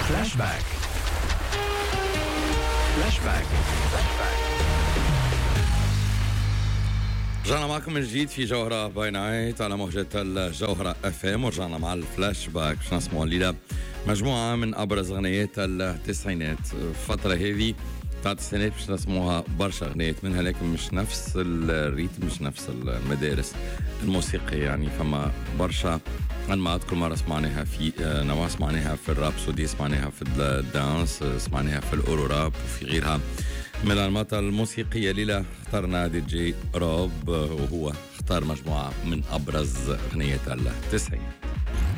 فلاش باك. رجعنا معكم من جديد في جوهرة باي نايت على موجة الجوهرة اف ام، ورجعنا مع الفلاش باك. باش نسمعوا الليلة مجموعة من أبرز أغنيات التسعينات. الفترة هذه بتاعت التسعينات باش نسموها برشا أغنيات منها، لكن مش نفس الريتم، مش نفس المدارس الموسيقية. يعني فما برشا أنماط كل مرة سمعناها في نوع، سمعناها في الرابسودي، سمعناها في الدانس، سمعناها في الأورو راب وفي غيرها من الأنماط الموسيقية. ليلة اخترنا دي جي روب، وهو اختار مجموعة من أبرز أغنية التسعينات.